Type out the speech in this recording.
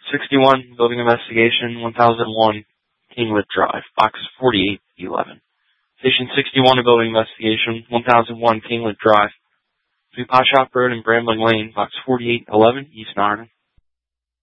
61, Building Investigation, 1001, Kinglet Drive, Box 4811. Station 61, a Building Investigation, 1001, Kinglet Drive, between Pot Shop Road and Brambling Lane, Box 4811, East Narden.